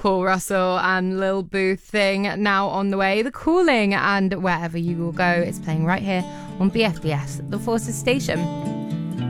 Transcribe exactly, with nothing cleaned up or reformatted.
Paul Russell and Lil Boo thing now on the way. The Calling, and Wherever You Will Go is playing right here on B F B S, the Forces station.